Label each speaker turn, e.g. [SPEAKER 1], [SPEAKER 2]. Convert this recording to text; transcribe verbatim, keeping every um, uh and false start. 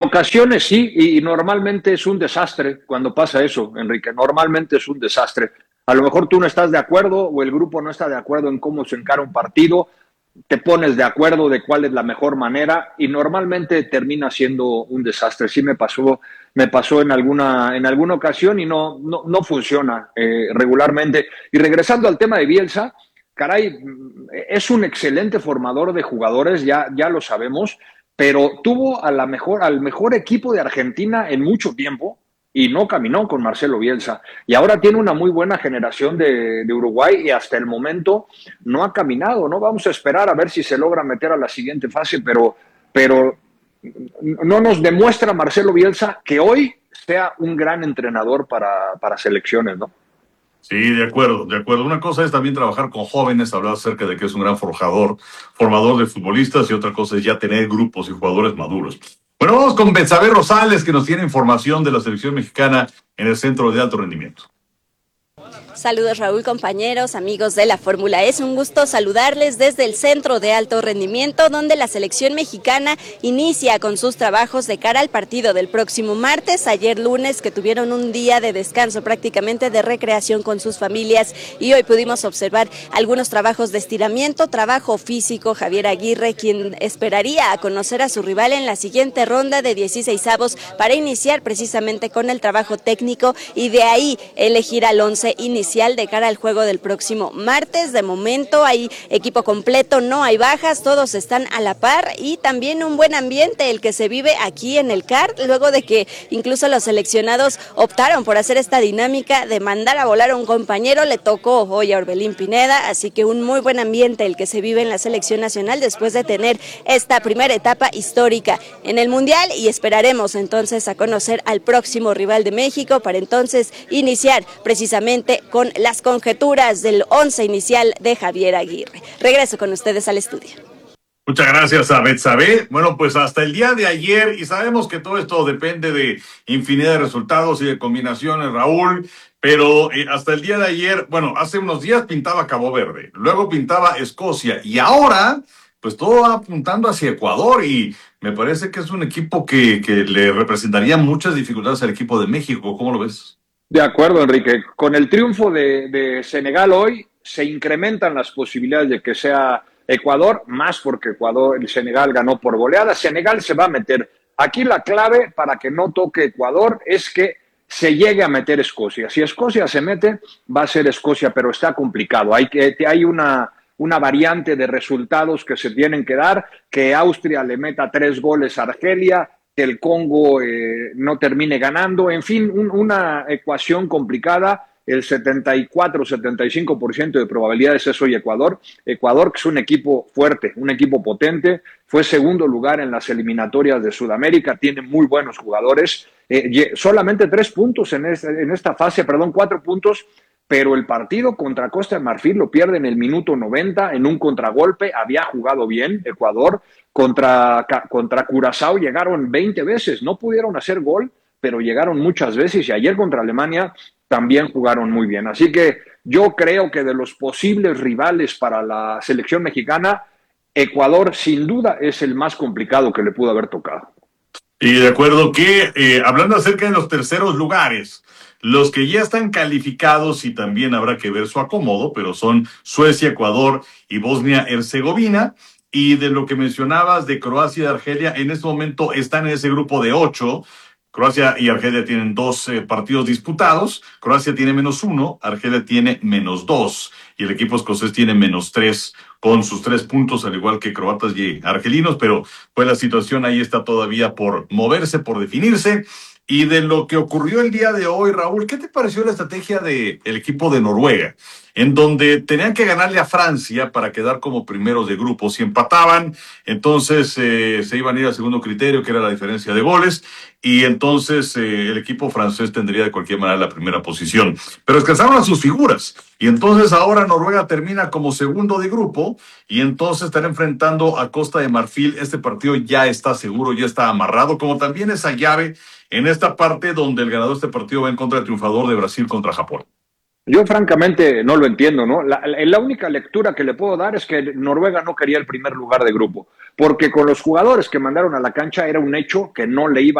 [SPEAKER 1] ocasiones sí, y, y normalmente es un desastre cuando pasa eso, Enrique. Normalmente es un desastre. A lo mejor tú no estás de acuerdo o el grupo no está de acuerdo en cómo se encara un partido, te pones de acuerdo de cuál es la mejor manera y normalmente termina siendo un desastre. Sí me pasó, me pasó en alguna, en alguna ocasión y no, no, no funciona eh, regularmente. Y regresando al tema de Bielsa, caray, es un excelente formador de jugadores, ya, ya lo sabemos, pero tuvo a la mejor, al mejor equipo de Argentina en mucho tiempo y no caminó con Marcelo Bielsa. Y ahora tiene una muy buena generación de, de Uruguay y hasta el momento no ha caminado, ¿no? Vamos a esperar a ver si se logra meter a la siguiente fase, pero, pero no nos demuestra Marcelo Bielsa que hoy sea un gran entrenador para, para selecciones, ¿no?
[SPEAKER 2] Sí, de acuerdo, de acuerdo. Una cosa es también trabajar con jóvenes, hablar acerca de que es un gran forjador, formador de futbolistas, y otra cosa es ya tener grupos y jugadores maduros. Bueno, vamos con Betsabe Rosales, que nos tiene información de la selección mexicana en el Centro de Alto Rendimiento.
[SPEAKER 3] Saludos Raúl, compañeros, amigos de la Fórmula. Es un gusto saludarles desde el Centro de Alto Rendimiento, donde la selección mexicana inicia con sus trabajos de cara al partido del próximo martes. Ayer lunes, que tuvieron un día de descanso, prácticamente de recreación con sus familias, y hoy pudimos observar algunos trabajos de estiramiento, trabajo físico. Javier Aguirre, quien esperaría a conocer a su rival en la siguiente ronda de dieciseisavos para iniciar precisamente con el trabajo técnico y de ahí elegir al once inicial de cara al juego del próximo martes. De momento hay equipo completo, no hay bajas, todos están a la par y también un buen ambiente el que se vive aquí en el C A R, luego de que incluso los seleccionados optaron por hacer esta dinámica de mandar a volar a un compañero. Le tocó hoy a Orbelín Pineda, así que un muy buen ambiente el que se vive en la selección nacional después de tener esta primera etapa histórica en el Mundial, y esperaremos entonces a conocer al próximo rival de México para entonces iniciar precisamente con las conjeturas del once inicial de Javier Aguirre. Regreso con ustedes al estudio.
[SPEAKER 2] Muchas gracias a Betsabe. Bueno, pues hasta el día de ayer, y sabemos que todo esto depende de infinidad de resultados y de combinaciones, Raúl, pero eh, hasta el día de ayer, bueno, hace unos días pintaba Cabo Verde, luego pintaba Escocia, y ahora, pues todo va apuntando hacia Ecuador, y me parece que es un equipo que, que le representaría muchas dificultades al equipo de México. ¿Cómo lo ves?
[SPEAKER 1] De acuerdo, Enrique. Con el triunfo de, de Senegal hoy se incrementan las posibilidades de que sea Ecuador, más porque Ecuador, el Senegal ganó por goleada. Senegal se va a meter. Aquí la clave para que no toque Ecuador es que se llegue a meter Escocia. Si Escocia se mete, va a ser Escocia, pero está complicado. Hay, que, hay una, una variante de resultados que se tienen que dar, que Austria le meta tres goles a Argelia, que el Congo eh, no termine ganando, en fin, un, una ecuación complicada. El setenta y cuatro, setenta y cinco por ciento de probabilidades es hoy Ecuador. Ecuador, que es un equipo fuerte, un equipo potente, fue segundo lugar en las eliminatorias de Sudamérica, tiene muy buenos jugadores, eh, solamente tres puntos en esta, en esta fase, perdón, cuatro puntos, pero el partido contra Costa de Marfil lo pierde en el minuto noventa en un contragolpe. Había jugado bien Ecuador. Contra, contra Curazao llegaron veinte veces, no pudieron hacer gol, pero llegaron muchas veces, y ayer contra Alemania también jugaron muy bien. Así que yo creo que de los posibles rivales para la selección mexicana, Ecuador sin duda es el más complicado que le pudo haber tocado.
[SPEAKER 2] Y de acuerdo que, eh, hablando acerca de los terceros lugares, los que ya están calificados, y también habrá que ver su acomodo, pero son Suecia, Ecuador y Bosnia-Herzegovina. Y de lo que mencionabas de Croacia y Argelia, en este momento están en ese grupo de ocho. Croacia y Argelia tienen dos eh, partidos disputados. Croacia tiene menos uno, Argelia tiene menos dos. Y el equipo escocés tiene menos tres, con sus tres puntos, al igual que croatas y argelinos. Pero pues la situación ahí está todavía por moverse, por definirse. Y de lo que ocurrió el día de hoy, Raúl, ¿qué te pareció la estrategia del equipo de Noruega? En donde tenían que ganarle a Francia para quedar como primeros de grupo. Si empataban, entonces eh, se iban a ir al segundo criterio, que era la diferencia de goles, y entonces eh, el equipo francés tendría de cualquier manera la primera posición. Pero descansaron a sus figuras, y entonces ahora Noruega termina como segundo de grupo, y entonces estará enfrentando a Costa de Marfil. Este partido ya está seguro, ya está amarrado, como también esa llave en esta parte donde el ganador de este partido va en contra del triunfador de Brasil contra Japón.
[SPEAKER 1] Yo francamente no lo entiendo, ¿no? La, la única lectura que le puedo dar es que Noruega no quería el primer lugar de grupo, porque con los jugadores que mandaron a la cancha era un hecho que no le iban